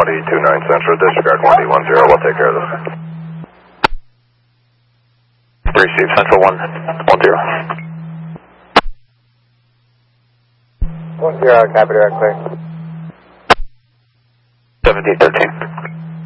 2029 Central, disregard 1D10, we'll take care of this. Receive Central 110. 10, copy direct clear. 1713.